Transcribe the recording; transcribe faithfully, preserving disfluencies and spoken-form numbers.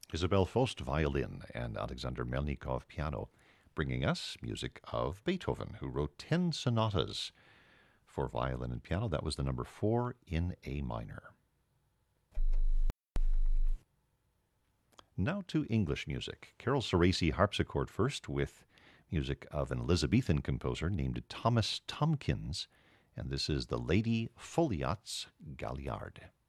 Isabel Faust, violin, and Alexander Melnikov, piano, bringing us music of Beethoven, who wrote ten sonatas for violin and piano. That was the number four in A minor. Now to English music. Carol Ceresi harpsichord first, with music of an Elizabethan composer named Thomas Tomkins, and this is the Lady Folliot's Galliard.